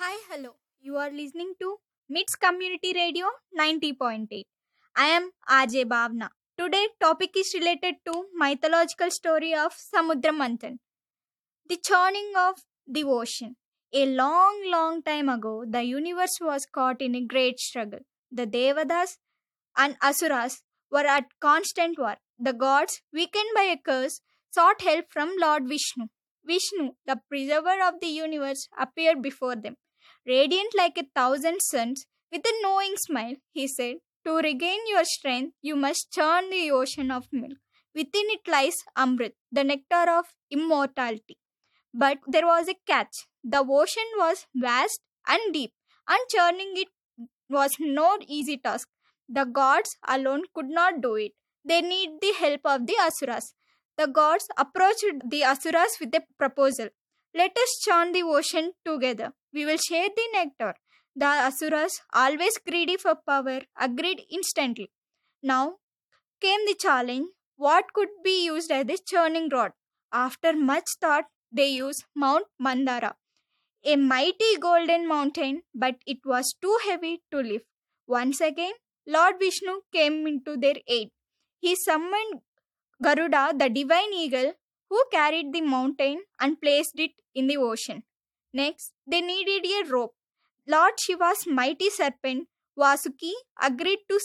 Hi, hello. You are listening to MITS Community Radio 90.8. I am RJ Bhavna. Today topic is related to mythological story of Samudra Manthan, the churning of the ocean. A long time ago, the universe was caught in a great struggle. The Devadas and Asuras were at constant war. The gods, weakened by a curse, sought help from Lord Vishnu. Vishnu, the preserver of the universe, appeared before them. Radiant like a thousand suns, with a knowing smile, he said, "To regain your strength, you must churn the ocean of milk. Within it lies Amrit, the nectar of immortality." But there was a catch. The ocean was vast and deep, and churning it was no easy task. The gods alone could not do it. They need the help of the Asuras. The gods approached the Asuras with a proposal. "Let us churn the ocean together. We will share the nectar." The Asuras, always greedy for power, agreed instantly. Now came the challenge. What could be used as a churning rod? After much thought, they used Mount Mandara, a mighty golden mountain, but it was too heavy to lift. Once again, Lord Vishnu came into their aid. He summoned Garuda, the divine eagle, who carried the mountain and placed it in the ocean. Next, they needed a rope. Lord Shiva's mighty serpent, Vasuki, agreed to